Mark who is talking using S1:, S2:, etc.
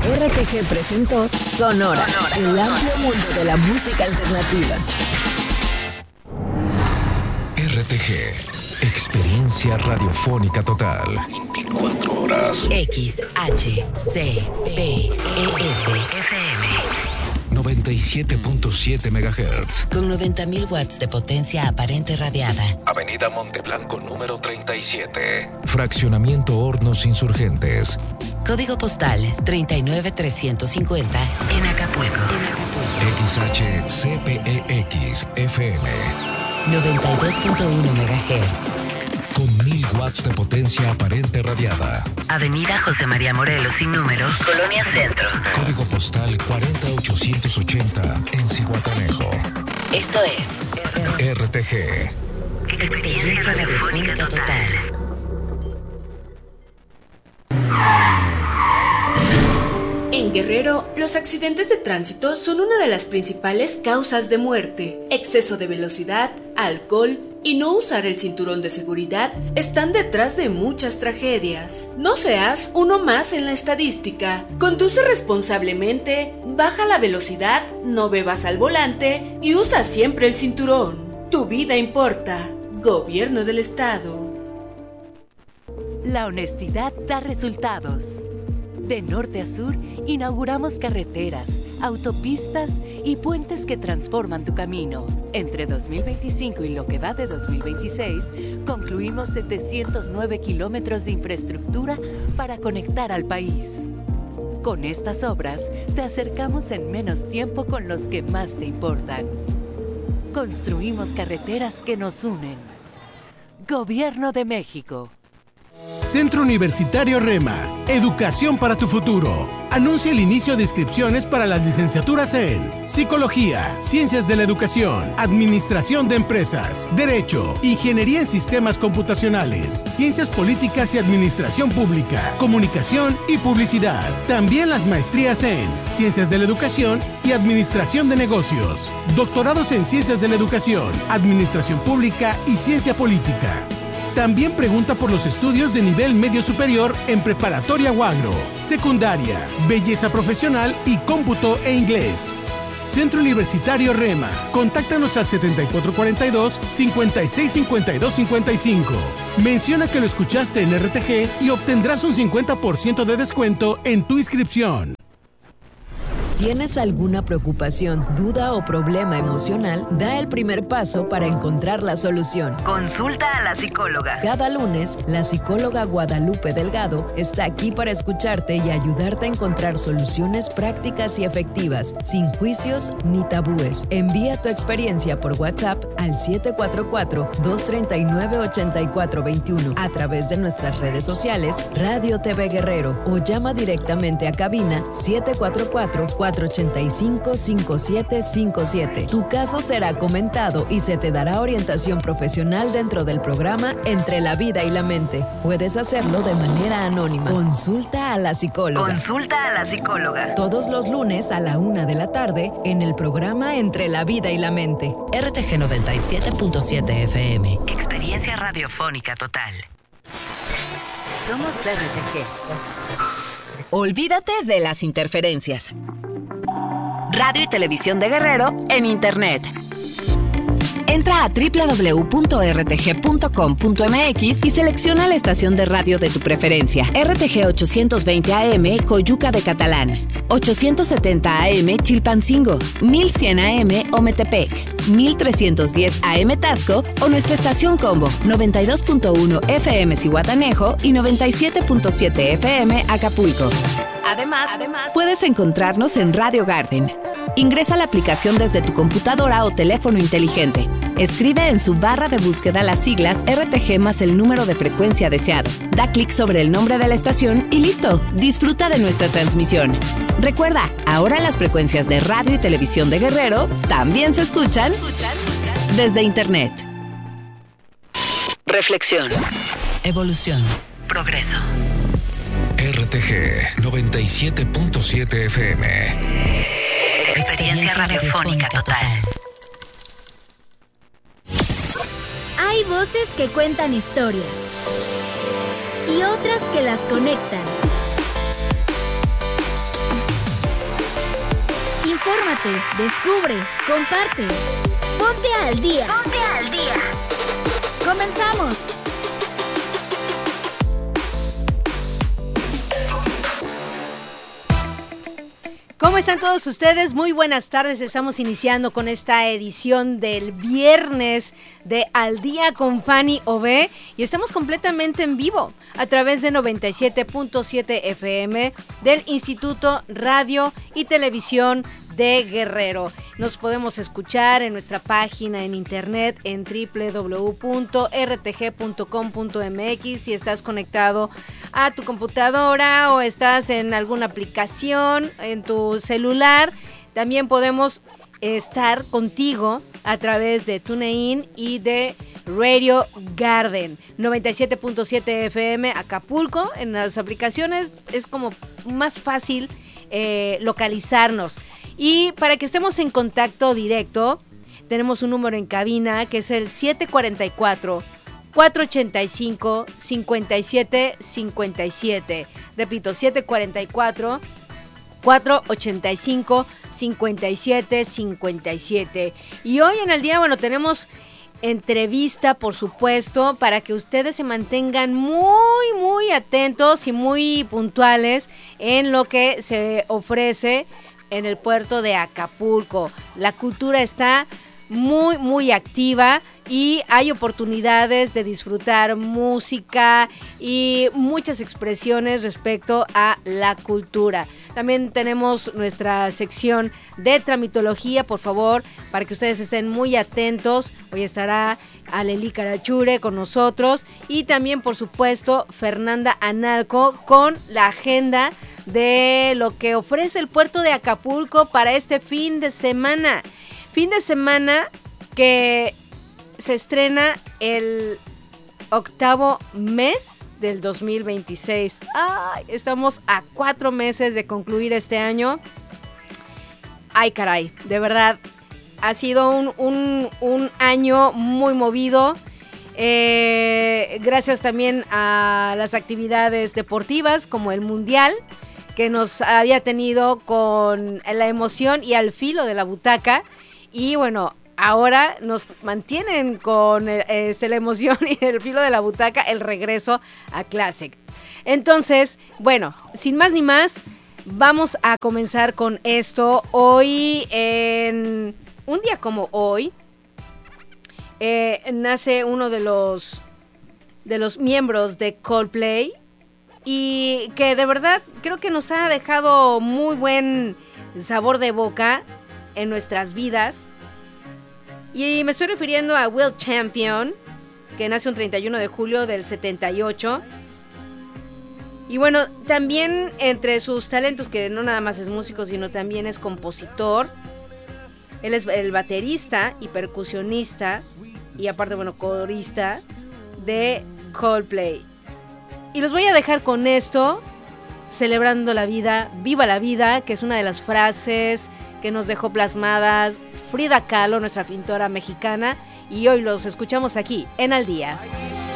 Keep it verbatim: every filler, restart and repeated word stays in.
S1: R T G presentó Sonora, el amplio mundo de la música alternativa.
S2: R T G, experiencia radiofónica total. veinticuatro horas.
S3: X H C P E S F M
S2: noventa y siete punto siete megahertz.
S3: con noventa mil watts de potencia aparente radiada.
S2: Avenida Monteblanco número treinta y siete. Fraccionamiento Hornos Insurgentes.
S3: Código postal treinta y nueve trescientos cincuenta en Acapulco.
S2: X H C P E X F M.
S3: noventa y dos punto uno megahertz.
S2: Con mil watts de potencia aparente radiada.
S3: Avenida José María Morelos sin número, Colonia Centro.
S2: Código postal cuarenta ochocientos ochenta en Zihuatanejo.
S3: Esto es
S2: R T G.
S3: Experiencia radiofónica total.
S4: En Guerrero, los accidentes de tránsito son una de las principales causas de muerte. Exceso de velocidad, alcohol y no usar el cinturón de seguridad están detrás de muchas tragedias. No seas uno más en la estadística. Conduce responsablemente, baja la velocidad, no bebas al volante y usa siempre el cinturón. Tu vida importa. Gobierno del Estado.
S5: La honestidad da resultados. De norte a sur, inauguramos carreteras, autopistas y puentes que transforman tu camino. Entre dos mil veinticinco y lo que va de dos mil veintiséis, concluimos setecientos nueve kilómetros de infraestructura para conectar al país. Con estas obras, te acercamos en menos tiempo con los que más te importan. Construimos carreteras que nos unen. Gobierno de México.
S6: Centro Universitario Rema, educación para tu futuro. Anuncia el inicio de inscripciones para las licenciaturas en Psicología, Ciencias de la Educación, Administración de Empresas, Derecho, Ingeniería en Sistemas Computacionales, Ciencias Políticas y Administración Pública, Comunicación y Publicidad. También las maestrías en Ciencias de la Educación y Administración de Negocios, doctorados en Ciencias de la Educación, Administración Pública y Ciencia Política. También pregunta por los estudios de nivel medio superior en preparatoria o agro, secundaria, belleza profesional y cómputo e inglés. Centro Universitario Rema. Contáctanos al setenta y cuatro cuarenta y dos, cincuenta y seis cincuenta y dos cincuenta y cinco. Menciona que lo escuchaste en R T G y obtendrás un cincuenta por ciento de descuento en tu inscripción.
S1: ¿Tienes alguna preocupación, duda o problema emocional? Da el primer paso para encontrar la solución.
S5: Consulta a la psicóloga.
S1: Cada lunes, la psicóloga Guadalupe Delgado está aquí para escucharte y ayudarte a encontrar soluciones prácticas y efectivas, sin juicios ni tabúes. Envía tu experiencia por WhatsApp al siete cuatro cuatro, dos tres nueve, ocho cuatro dos uno a través de nuestras redes sociales Radio T V Guerrero o llama directamente a cabina siete cuatro cuatro, cuatro ocho cinco, cinco siete cinco siete. Tu caso será comentado y se te dará orientación profesional dentro del programa Entre la Vida y la Mente. Puedes hacerlo de manera anónima. Consulta a la psicóloga.
S5: Consulta a la psicóloga.
S1: Todos los lunes a la una de la tarde en el programa Entre la Vida y la Mente.
S3: R T G noventa y siete punto siete F M.
S5: Experiencia radiofónica total.
S3: Somos R T G. Olvídate de las interferencias. Radio y televisión de Guerrero en Internet. Entra a doble u doble u doble u punto r t g punto com punto m x y selecciona la estación de radio de tu preferencia. R T G ochocientos veinte A M Coyuca de Catalán, ochocientos setenta A M Chilpancingo, mil cien A M Ometepec, mil trescientos diez A M Tasco o nuestra estación combo noventa y dos punto uno F M Zihuatanejo y noventa y siete punto siete F M Acapulco. Además, Además, puedes encontrarnos en Radio Garden. Ingresa la aplicación desde tu computadora o teléfono inteligente. Escribe en su barra de búsqueda las siglas R T G más el número de frecuencia deseado. Da clic sobre el nombre de la estación y listo. Disfruta de nuestra transmisión. Recuerda, ahora las frecuencias de radio y televisión de Guerrero también se escuchan escucha, escucha. desde Internet. Reflexión. Evolución. Progreso.
S2: R T G noventa y siete punto siete F M.
S3: Experiencia radiofónica total.
S7: Hay voces que cuentan historias y otras que las conectan. Infórmate, descubre, comparte. Ponte al día. Ponte al día. Comenzamos.
S8: ¿Cómo están todos ustedes? Muy buenas tardes. Estamos iniciando con esta edición del viernes de Al Día con Fanny Ové y estamos completamente en vivo a través de noventa y siete punto siete F M del Instituto Radio y Televisión de Guerrero. Nos podemos escuchar en nuestra página en internet en doble u doble u doble u punto r t g punto com punto m x si estás conectado a tu computadora o estás en alguna aplicación en tu celular. También podemos estar contigo a través de TuneIn y de Radio Garden. noventa y siete punto siete F M Acapulco. En las aplicaciones es como más fácil eh, localizarnos. Y para que estemos en contacto directo, tenemos un número en cabina que es el siete cuatro cuatro, cuatro ocho cinco, cinco siete cinco siete. Repito, siete cuatro cuatro, cuatro ocho cinco, cinco siete cinco siete. Y hoy en el día, bueno, tenemos entrevista, por supuesto, para que ustedes se mantengan muy, muy atentos y muy puntuales en lo que se ofrece en el puerto de Acapulco. La cultura está muy, muy activa y hay oportunidades de disfrutar música y muchas expresiones respecto a la cultura. También tenemos nuestra sección de tramitología, por favor, para que ustedes estén muy atentos. Hoy estará Aleli Carachure con nosotros y también, por supuesto, Fernanda Analco con la agenda de lo que ofrece el puerto de Acapulco para este fin de semana. Fin de semana que se estrena el octavo mes del dos mil veintiséis. Ay, estamos a cuatro meses de concluir este año. Ay, caray, de verdad, ha sido un, un, un año muy movido. Eh, gracias también a las actividades deportivas como el Mundial, que nos había tenido con la emoción y al filo de la butaca. Y bueno, ahora nos mantienen con este, la emoción y el filo de la butaca, el regreso a Classic. Entonces, bueno, sin más ni más, vamos a comenzar con esto. Hoy, en un día como hoy, eh, nace uno de los, de los miembros de Coldplay, y que de verdad creo que nos ha dejado muy buen sabor de boca en nuestras vidas. Y me estoy refiriendo a Will Champion, que nace un treinta y uno de julio del setenta y ocho. Y bueno, también entre sus talentos, que no nada más es músico, sino también es compositor. Él es el baterista y percusionista, y aparte, bueno, corista de Coldplay. Y los voy a dejar con esto, celebrando la vida, viva la vida, que es una de las frases que nos dejó plasmadas Frida Kahlo, nuestra pintora mexicana, y hoy los escuchamos aquí en Al Día.